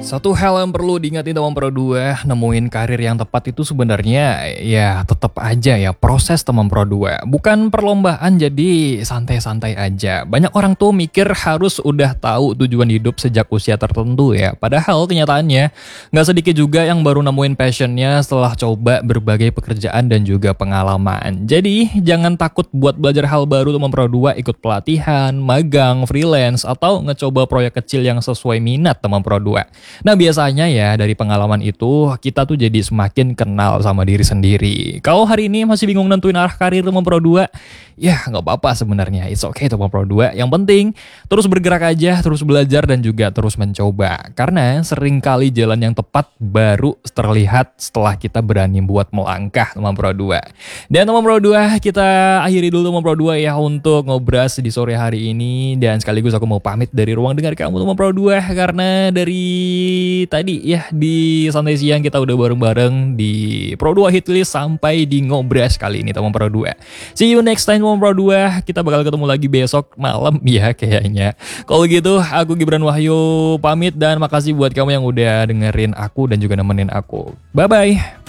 Satu hal yang perlu diingatin teman Pro 2, nemuin karir yang tepat itu sebenarnya ya tetap aja ya proses teman Pro 2. Bukan perlombaan, jadi santai-santai aja. Banyak orang tuh mikir harus udah tahu tujuan hidup sejak usia tertentu ya. Padahal kenyataannya nggak sedikit juga yang baru nemuin passionnya setelah coba berbagai pekerjaan dan juga pengalaman. Jadi jangan takut buat belajar hal baru teman Pro 2, ikut pelatihan, magang, freelance, atau ngecoba proyek kecil yang sesuai minat teman Pro 2. Nah biasanya ya dari pengalaman itu kita tuh jadi semakin kenal sama diri sendiri. Kalau hari ini masih bingung nentuin arah karir teman Pro 2, ya nggak apa-apa sebenarnya. It's okay teman Pro 2. Yang penting terus bergerak aja, terus belajar dan juga terus mencoba. Karena seringkali jalan yang tepat baru terlihat setelah kita berani buat melangkah teman Pro 2. Dan teman Pro 2, kita akhiri dulu teman Pro 2 ya untuk ngobras di sore hari ini. Dan sekaligus aku mau pamit dari ruang dengar kamu teman Pro 2, karena dari tadi ya di santai siang kita udah bareng-bareng di Pro 2 Hitlist sampai di ngobras kali ini teman Pro 2. See you next time teman Pro 2. Kita bakal ketemu lagi besok malam ya kayaknya. Kalau gitu aku Gibran Wahyu pamit dan makasih buat kamu yang udah dengerin aku dan juga nemenin aku. Bye bye.